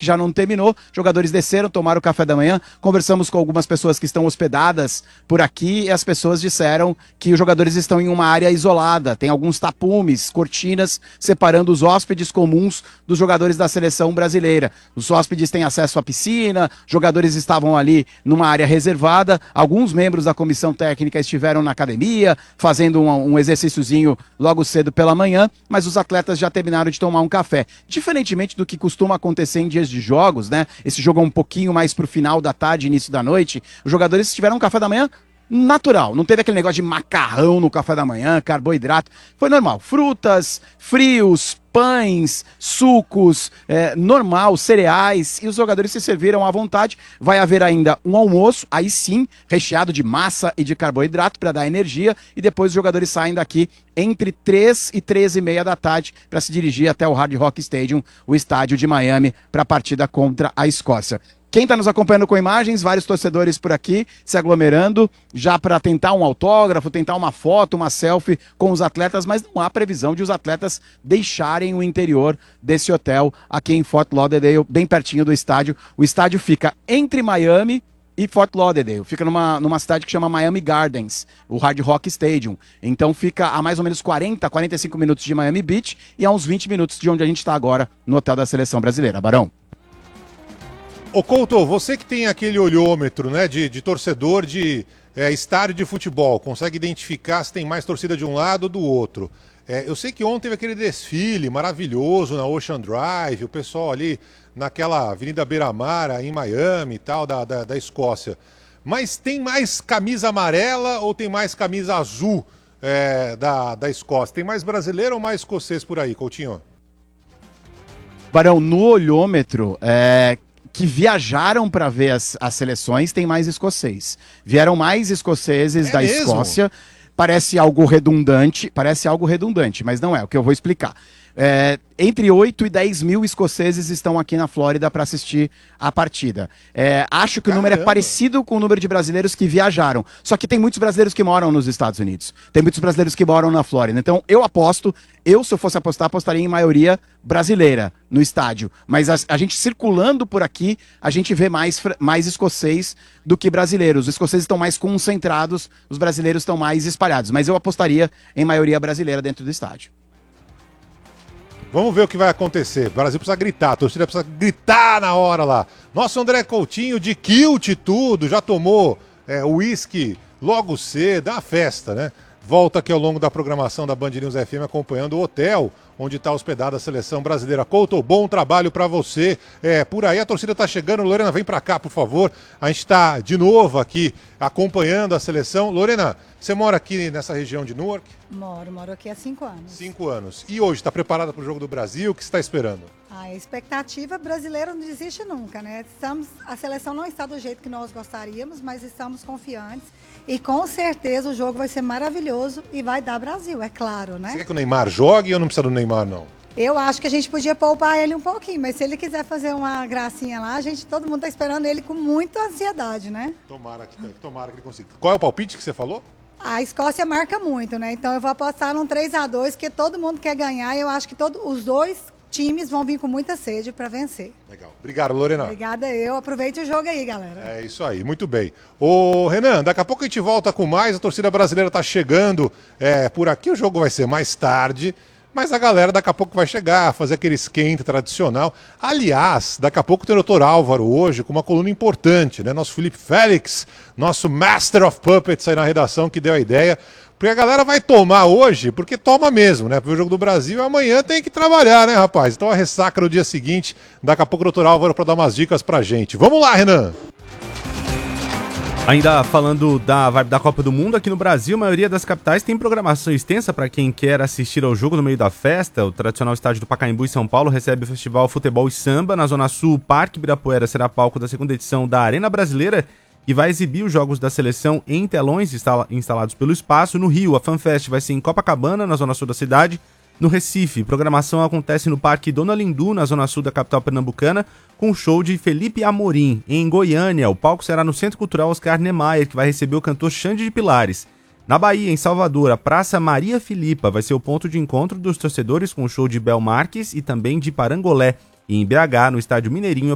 já não terminou. Jogadores desceram, tomaram o café da manhã. Conversamos com algumas pessoas que estão hospedadas por aqui e as pessoas disseram que os jogadores estão em uma área isolada. Tem alguns tapumes, cortinas, separando os hóspedes comuns dos jogadores da seleção brasileira. Os hóspedes têm acesso à piscina, jogadores estavam ali numa área reservada. Alguns membros da comissão técnica estiveram na academia, fazendo um exercíciozinho logo cedo pela manhã, mas os atletas já terminaram de tomar um café. Diferentemente do que costuma acontecer em dias de jogos, né? Esse jogo é um pouquinho mais pro final da tarde, início da noite. Os jogadores tiveram um café da manhã natural. Não teve aquele negócio de macarrão no café da manhã, carboidrato. Foi normal. Frutas, frios, pães, sucos, normal, cereais, e os jogadores se serviram à vontade. Vai haver ainda um almoço, aí sim, recheado de massa e de carboidrato para dar energia, e depois os jogadores saem daqui entre 3 e 13h30 da tarde para se dirigir até o Hard Rock Stadium, o estádio de Miami, para a partida contra a Escócia. Quem está nos acompanhando com imagens, vários torcedores por aqui se aglomerando, já para tentar um autógrafo, tentar uma foto, uma selfie com os atletas, mas não há previsão de os atletas deixarem o interior desse hotel aqui em Fort Lauderdale, bem pertinho do estádio. O estádio fica entre Miami e Fort Lauderdale, fica numa cidade que chama Miami Gardens, o Hard Rock Stadium. Então fica a mais ou menos 45 minutos de Miami Beach e a uns 20 minutos de onde a gente está agora, no hotel da Seleção Brasileira. Barão. Ô Couto, você que tem aquele olhômetro, né, de torcedor de estádio de futebol, consegue identificar se tem mais torcida de um lado ou do outro. Eu sei que ontem teve aquele desfile maravilhoso na Ocean Drive, o pessoal ali naquela Avenida Beira-Mar, em Miami e tal, da Escócia. Mas tem mais camisa amarela ou tem mais camisa azul da Escócia? Tem mais brasileiro ou mais escocês por aí, Coutinho? Barão, no olhômetro, que viajaram para ver as seleções, tem mais escocês. Vieram mais escoceses da mesmo? Escócia. Parece algo redundante, mas não é, o que eu vou explicar. Entre 8 e 10 mil escoceses estão aqui na Flórida para assistir a partida. Acho que o número é parecido com o número de brasileiros que viajaram. Só que tem muitos brasileiros que moram nos Estados Unidos. Tem muitos brasileiros que moram na Flórida. Então eu aposto, se eu fosse apostar, apostaria em maioria brasileira no estádio. Mas a gente circulando por aqui, a gente vê mais escocês do que brasileiros. Os escoceses estão mais concentrados, os brasileiros estão mais espalhados. Mas eu apostaria em maioria brasileira dentro do estádio. Vamos ver o que vai acontecer. O Brasil precisa gritar, a torcida precisa gritar na hora lá. Nosso André Coutinho, de kilt e tudo, já tomou uísque logo cedo, dá uma festa, né? Volta aqui ao longo da programação da Band News FM acompanhando o hotel onde está hospedada a seleção brasileira. Couto, bom trabalho para você. Por aí a torcida está chegando. Lorena, vem para cá, por favor. A gente está de novo aqui acompanhando a seleção. Lorena, você mora aqui nessa região de Newark? Moro aqui há 5 anos. 5 anos. E hoje, está preparada para o Jogo do Brasil? O que você está esperando? A expectativa brasileira não desiste nunca, né? A seleção não está do jeito que nós gostaríamos, mas estamos confiantes. E com certeza o jogo vai ser maravilhoso e vai dar Brasil, é claro, né? Você quer que o Neymar jogue ou não precisa do Neymar, não? Eu acho que a gente podia poupar ele um pouquinho, mas se ele quiser fazer uma gracinha lá, todo mundo está esperando ele com muita ansiedade, né? Tomara que ele consiga. Qual é o palpite que você falou? A Escócia marca muito, né? Então eu vou apostar num 3-2, porque todo mundo quer ganhar e eu acho que os dois times vão vir com muita sede para vencer. Legal. Obrigado, Lorena. Obrigada eu. Aproveite o jogo aí, galera. É isso aí, muito bem. Ô, Renan, daqui a pouco a gente volta com mais. A torcida brasileira tá chegando por aqui. O jogo vai ser mais tarde, mas a galera daqui a pouco vai chegar, fazer aquele esquenta tradicional. Aliás, daqui a pouco tem o Dr. Álvaro hoje com uma coluna importante, né? Nosso Felipe Félix, nosso Master of Puppets aí na redação que deu a ideia. Porque a galera vai tomar hoje, porque toma mesmo, né? Porque o Jogo do Brasil amanhã tem que trabalhar, né, rapaz? Então a ressaca no dia seguinte, daqui a pouco o Dr. Álvaro para dar umas dicas pra gente. Vamos lá, Renan! Ainda falando da vibe da Copa do Mundo, aqui no Brasil, a maioria das capitais tem programação extensa para quem quer assistir ao jogo no meio da festa. O tradicional estádio do Pacaembu, em São Paulo, recebe o Festival Futebol e Samba. Na Zona Sul, o Parque Ibirapuera será palco da segunda edição da Arena Brasileira, que vai exibir os jogos da seleção em telões instalados pelo espaço. No Rio, a FanFest vai ser em Copacabana, na zona sul da cidade. No Recife, programação acontece no Parque Dona Lindu, na zona sul da capital pernambucana, com o show de Felipe Amorim. Em Goiânia, o palco será no Centro Cultural Oscar Niemeyer, que vai receber o cantor Xande de Pilares. Na Bahia, em Salvador, a Praça Maria Filipa vai ser o ponto de encontro dos torcedores com o show de Bel Marques e também de Parangolé. E em BH, no Estádio Mineirinho,